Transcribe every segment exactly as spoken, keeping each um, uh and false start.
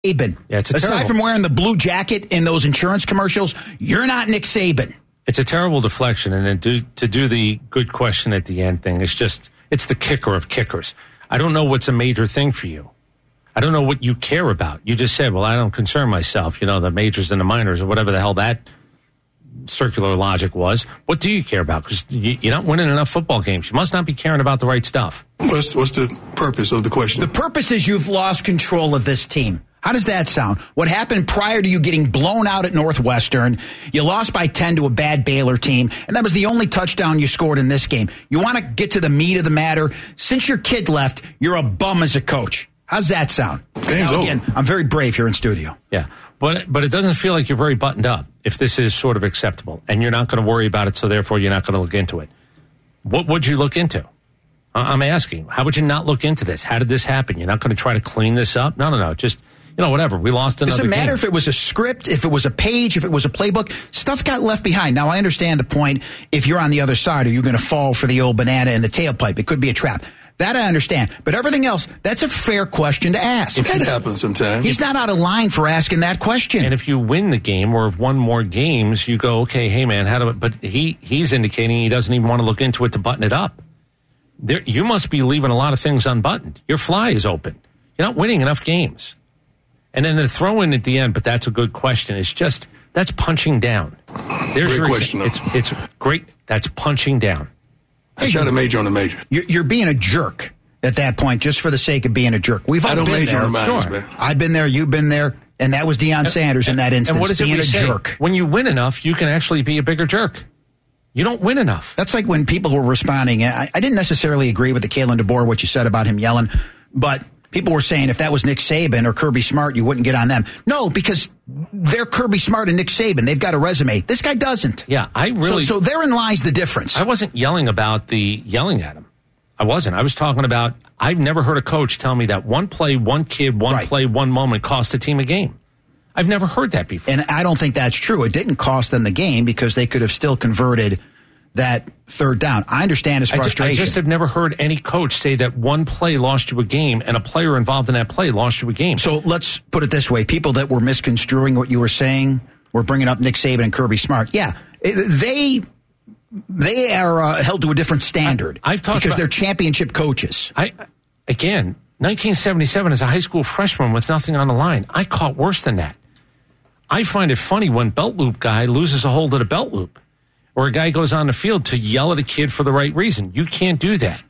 Saban. Yeah, it's a Aside terrible. from wearing the blue jacket in those insurance commercials, you're not Nick Saban. It's a terrible deflection, and then do, to do the good question at the end thing, it's just, it's the kicker of kickers. I don't know what's a major thing for you. I don't know what you care about. You just said, well, I don't concern myself, you know, the majors and the minors or whatever the hell that circular logic was. What do you care about? Because you, you're not winning enough football games. You must not be caring about the right stuff. What's, what's the purpose of the question? The purpose is you've lost control of this team. How does that sound? What happened prior to you getting blown out at Northwestern? You lost by ten to a bad Baylor team, and that was the only touchdown you scored in this game. You want to get to the meat of the matter? Since your kid left, you're a bum as a coach. How's that sound? Game's now, again, over. I'm very brave here in studio. Yeah, but but it doesn't feel like you're very buttoned up if this is sort of acceptable, and you're not going to worry about it, so therefore you're not going to look into it. What would you look into? I'm asking. How would you not look into this? How did this happen? You're not going to try to clean this up? No, no, no. Just, you know, whatever. We lost another game. Doesn't matter if it was a script, if it was a page, if it was a playbook. Stuff got left behind. Now, I understand the point. If you're on the other side, are you going to fall for the old banana in the tailpipe? It could be a trap. That I understand. But everything else, that's a fair question to ask. That happens sometimes. He's not out of line for asking that question. And if you win the game or have won more games, you go, okay, hey, man, how do it? But he, he's indicating he doesn't even want to look into it to button it up. There, you must be leaving a lot of things unbuttoned. Your fly is open. You're not winning enough games. And then the throw in at the end, but that's a good question. It's just, that's punching down. There's Great your question, It's, it's great. That's punching down. I shot a major on the major. You're, you're being a jerk at that point, just for the sake of being a jerk. We've all I don't been major there. on minors, Sure. man. I've been there. You've been there. And that was Deion Sanders in that instance, And what is it being we a say? jerk. When you win enough, you can actually be a bigger jerk. You don't win enough. That's like when people were responding. I, I didn't necessarily agree with the Kalen DeBoer, what you said about him yelling, but people were saying if that was Nick Saban or Kirby Smart, you wouldn't get on them. No, because they're Kirby Smart and Nick Saban. They've got a resume. This guy doesn't. Yeah, I really... So, so therein lies the difference. I wasn't yelling about the yelling at him. I wasn't. I was talking about, I've never heard a coach tell me that one play, one kid, one Right. play, one moment cost a team a game. I've never heard that before. And I don't think that's true. It didn't cost them the game because they could have still converted that third down. I understand his I ju- frustration. I just have never heard any coach say that one play lost you a game and a player involved in that play lost you a game. So let's put it this way. People that were misconstruing what you were saying were bringing up Nick Saban and Kirby Smart. Yeah, they they are uh, held to a different standard I, I've talked because about, they're championship coaches. I Again, nineteen seventy-seven as a high school freshman with nothing on the line. I caught worse than that. I find it funny when belt loop guy loses a hold of the belt loop or a guy goes on the field to yell at a kid for the right reason. You can't do that.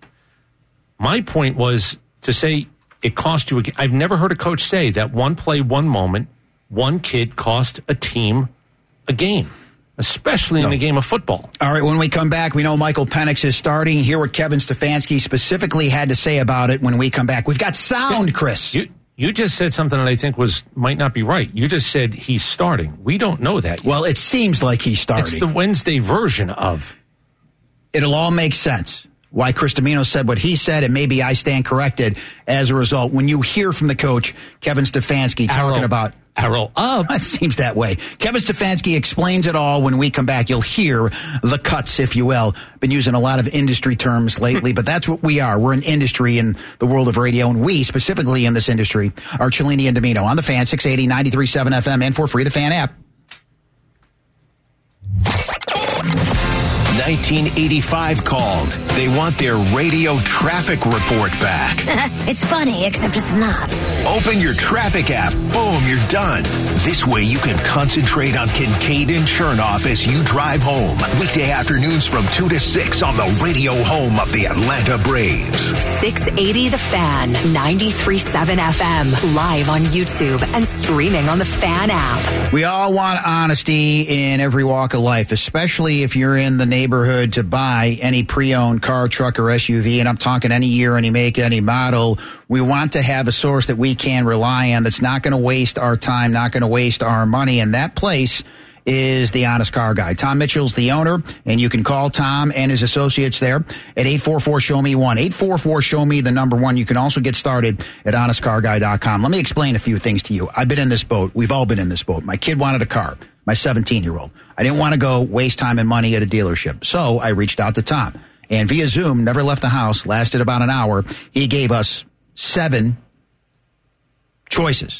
My point was to say it cost you a game. I've never heard a coach say that one play, one moment, one kid cost a team a game, especially No. in the game of football. All right, when we come back, we know Michael Penix is starting. Hear what Kevin Stefanski specifically had to say about it when we come back. We've got sound, Chris. You you just said something that I think was might not be right. You just said he's starting. We don't know that yet. Well, it seems like he's starting. It's the Wednesday version of. It'll all make sense. Why Chris Domino said what he said, and maybe I stand corrected as a result. When you hear from the coach, Kevin Stefanski, talking Arrow. about... Arrow up. It seems that way. Kevin Stefanski explains it all. When we come back, you'll hear the cuts, if you will. Been using a lot of industry terms lately, but that's what we are. We're an industry in the world of radio, and we, specifically in this industry, are Cellini and Domino on the Fan, six eighty, ninety-three point seven F M, and for free, the Fan app. nineteen eighty-five called. They want their radio traffic report back. It's funny, except it's not. Open your traffic app. Boom, you're done. This way you can concentrate on Kincaid and Chernoff as you drive home. Weekday afternoons from two to six on the radio home of the Atlanta Braves. six eighty The Fan, ninety-three point seven F M, live on YouTube and streaming on the Fan app. We all want honesty in every walk of life, especially if you're in the neighborhood to buy any pre-owned car, truck, or S U V, and I'm talking any year, any make, any model. We want to have a source that we can rely on that's not going to waste our time, not going to waste our money, and that place is the Honest Car Guy. Tom Mitchell's the owner, and you can call Tom and his associates there at eight four four, show me one. eight four four, show me the number one. You can also get started at honest car guy dot com. Let me explain a few things to you. I've been in this boat. We've all been in this boat. My kid wanted a car, my seventeen-year-old. I didn't want to go waste time and money at a dealership, so I reached out to Tom. And via Zoom, never left the house, lasted about an hour. He gave us seven choices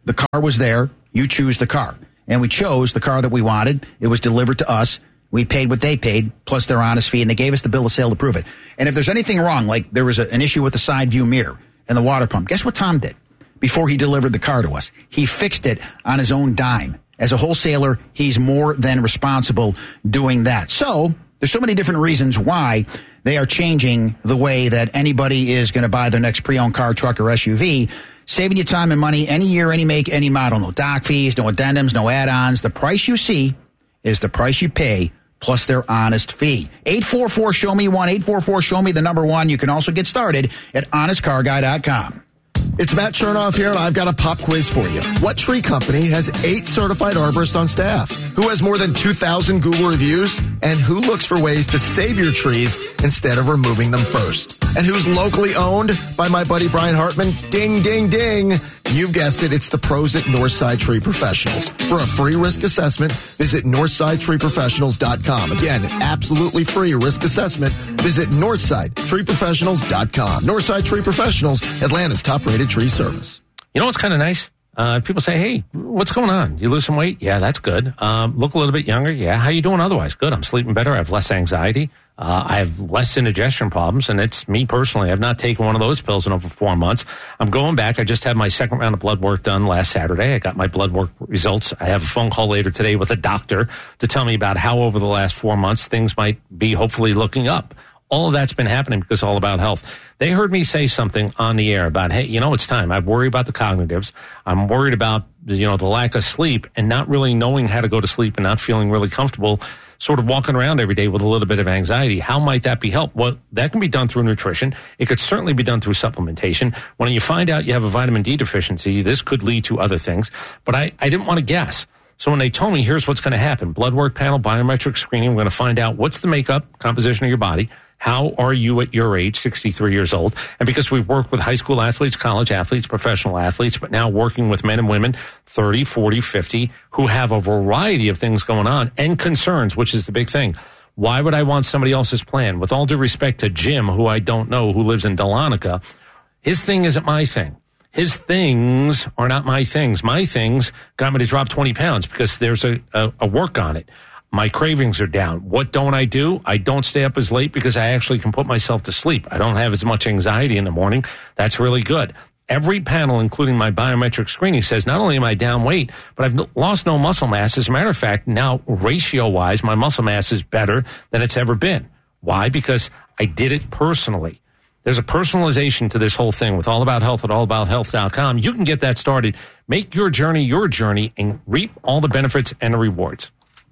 The car was there. You choose the car. And we chose the car that we wanted. It was delivered to us. We paid what they paid, plus their honest fee, and they gave us the bill of sale to prove it. And if there's anything wrong, like there was a, an issue with the side view mirror and the water pump, guess what Tom did before he delivered the car to us? He fixed it on his own dime. As a wholesaler, he's more than responsible doing that. So there's so many different reasons why they are changing the way that anybody is going to buy their next pre-owned car, truck, or S U V, saving you time and money any year, any make, any model. No doc fees, no addendums, no add-ons. The price you see is the price you pay, plus their honest fee. eight four four, show me one, eight four four, show me the number one. You can also get started at honest car guy dot com. It's Matt Chernoff here, and I've got a pop quiz for you. What tree company has eight certified arborists on staff? Who has more than two thousand Google reviews? And who looks for ways to save your trees instead of removing them first? And who's locally owned by my buddy Brian Hartman? Ding, ding, ding. You've guessed it. It's the pros at Northside Tree Professionals. For a free risk assessment, visit northside tree professionals dot com. Again, absolutely free risk assessment. Visit northside tree professionals dot com. Northside Tree Professionals, Atlanta's top-rated tree service. You know what's kind of nice? Uh, people say, hey, what's going on? You lose some weight? Yeah, that's good. Um, look a little bit younger? Yeah. How you doing otherwise? Good. I'm sleeping better. I have less anxiety. Uh, I have less indigestion problems, and it's me personally. I've not taken one of those pills in over four months. I'm going back. I just had my second round of blood work done last Saturday. I got my blood work results. I have a phone call later today with a doctor to tell me about how over the last four months things might be hopefully looking up. All of that's been happening because it's all about health. They heard me say something on the air about, hey, you know, it's time. I worry about the cognitives. I'm worried about, you know, the lack of sleep and not really knowing how to go to sleep and not feeling really comfortable sort of walking around every day with a little bit of anxiety. How might that be helped? Well, that can be done through nutrition. It could certainly be done through supplementation. When you find out you have a vitamin D deficiency, this could lead to other things. But I, I didn't want to guess. So when they told me, here's what's going to happen. Blood work panel, biometric screening. We're going to find out what's the makeup, composition of your body. How are you at your age, sixty-three years old? And because we've worked with high school athletes, college athletes, professional athletes, but now working with men and women, thirty, forty, fifty, who have a variety of things going on and concerns, which is the big thing. Why would I want somebody else's plan? With all due respect to Jim, who I don't know, who lives in Dahlonega, his thing isn't my thing. His things are not my things. My things got me to drop twenty pounds because there's a, a, a work on it. My cravings are down. What don't I do? I don't stay up as late because I actually can put myself to sleep. I don't have as much anxiety in the morning. That's really good. Every panel, including my biometric screening, says not only am I down weight, but I've lost no muscle mass. As a matter of fact, now ratio-wise, my muscle mass is better than it's ever been. Why? Because I did it personally. There's a personalization to this whole thing with All About Health at all about health dot com. You can get that started. Make your journey your journey and reap all the benefits and the rewards.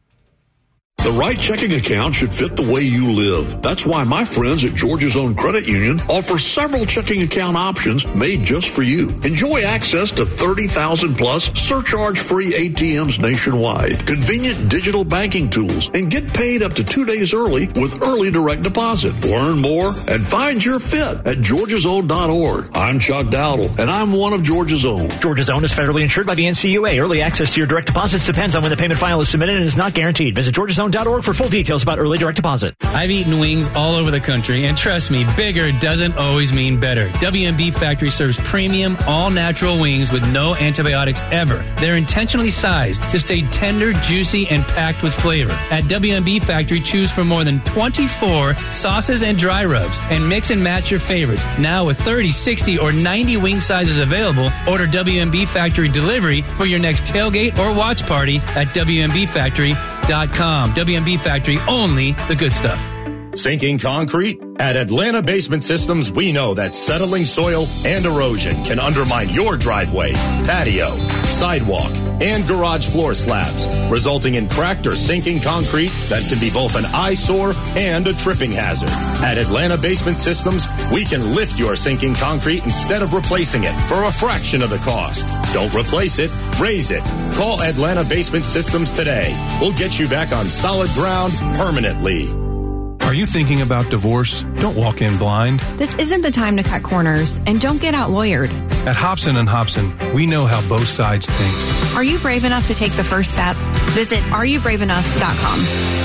The right checking account should fit the way you live. That's why my friends at Georgia's Own Credit Union offer several checking account options made just for you. Enjoy access to thirty thousand plus surcharge-free A T Ms nationwide, convenient digital banking tools, and get paid up to two days early with early direct deposit. Learn more and find your fit at georgias own dot org. I'm Chuck Dowdle, and I'm one of Georgia's Own. Georgia's Own is federally insured by the N C U A. Early access to your direct deposits depends on when the payment file is submitted and is not guaranteed. Visit georgias own dot org for full details about early direct deposit. I've eaten wings all over the country, and trust me, bigger doesn't always mean better. W M B Factory serves premium, all-natural wings with no antibiotics ever. They're intentionally sized to stay tender, juicy, and packed with flavor. At W M B Factory, choose from more than twenty-four sauces and dry rubs, and mix and match your favorites. Now with thirty, sixty, or ninety wing sizes available, order W M B Factory delivery for your next tailgate or watch party at W M B factory dot com. W M B Factory, only the good stuff. Sinking concrete? At Atlanta Basement Systems, we know that settling soil and erosion can undermine your driveway, patio, sidewalk, and garage floor slabs, resulting in cracked or sinking concrete that can be both an eyesore and a tripping hazard. At Atlanta Basement Systems, we can lift your sinking concrete instead of replacing it for a fraction of the cost. Don't replace it, raise it. Call Atlanta Basement Systems today. We'll get you back on solid ground permanently. Are you thinking about divorce? Don't walk in blind. This isn't the time to cut corners, and don't get out lawyered. At Hobson and Hobson, we know how both sides think. Are you brave enough to take the first step? Visit are you brave enough dot com.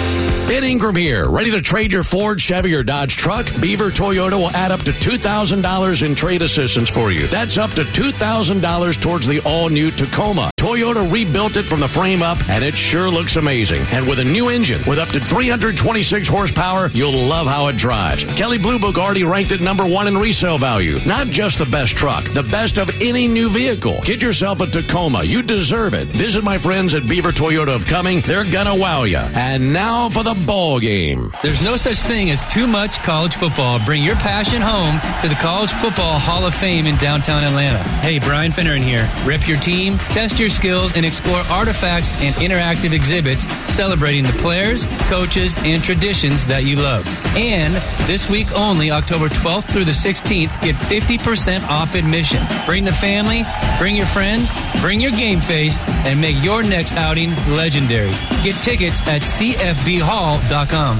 Ed Ingram here. Ready to trade your Ford, Chevy, or Dodge truck? Beaver Toyota will add up to two thousand dollars in trade assistance for you. That's up to two thousand dollars towards the all-new Tacoma. Toyota rebuilt it from the frame up, and it sure looks amazing. And with a new engine with up to three hundred twenty-six horsepower, you'll love how it drives. Kelley Blue Book already ranked it number one in resale value. Not just the best truck, the best of any new vehicle. Get yourself a Tacoma. You deserve it. Visit my friends at Beaver Toyota of Cumming. They're gonna wow you. And now for the ball game. There's no such thing as too much college football. Bring your passion home to the College Football Hall of Fame in downtown Atlanta. Hey, Brian Finneran here. Rep your team, test your skills, and explore artifacts and interactive exhibits celebrating the players, coaches, and traditions that you love. And this week only, October twelfth through the sixteenth, get fifty percent off admission. Bring the family, bring your friends, bring your game face, and make your next outing legendary. Get tickets at c f b hall dot com.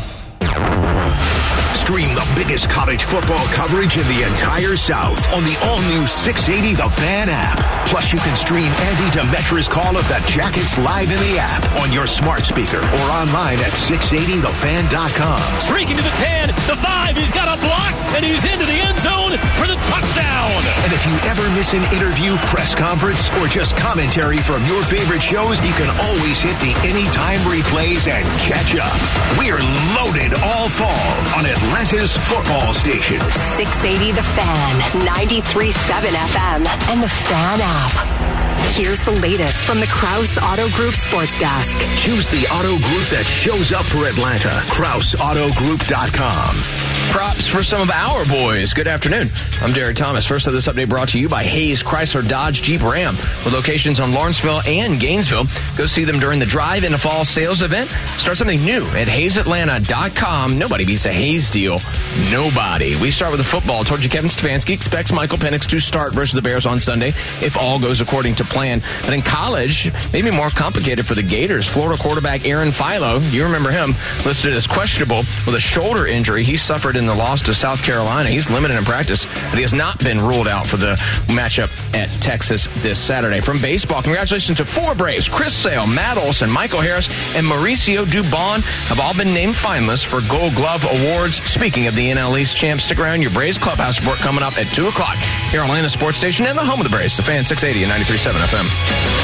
Stream the biggest college football coverage in the entire South on the all-new six eighty The Fan app. Plus, you can stream Andy Demetra's call of the Jackets live in the app on your smart speaker or online at six eighty the fan dot com. Streaking to the ten, the five, he's got a block, and he's into the end zone for the touchdown. And if you ever miss an interview, press conference, or just commentary from your favorite shows, you can always hit the anytime replays and catch up. We're loaded all fall on Atlanta's football station. six eighty The Fan, ninety-three point seven F M, and the Fan app. Here's the latest from the Krause Auto Group Sports Desk. Choose the auto group that shows up for Atlanta. Krause Auto Group dot com. Props for some of our boys. Good afternoon. I'm Derek Thomas. First of this update brought to you by Hayes Chrysler Dodge Jeep Ram, with locations on Lawrenceville and Gainesville. Go see them during the Drive in a Fall sales event. Start something new at Hayes Atlanta dot com. Nobody beats a Hayes deal. Nobody. We start with the football. Told you Kevin Stefanski expects Michael Penix to start versus the Bears on Sunday if all goes according to plan. But in college, maybe more complicated for the Gators. Florida quarterback Aaron Philo, you remember him, listed as questionable with a shoulder injury he suffered in the loss to South Carolina. He's limited in practice, but he has not been ruled out for the matchup at Texas this Saturday. From baseball, congratulations to four Braves: Chris Sale, Matt Olson, Michael Harris, and Mauricio Dubon have all been named finalists for Gold Glove Awards. Speaking of the N L East champs, stick around. Your Braves Clubhouse report coming up at two o'clock here on Atlanta Sports Station and the home of the Braves, the Fan six eighty and ninety-three point seven F M.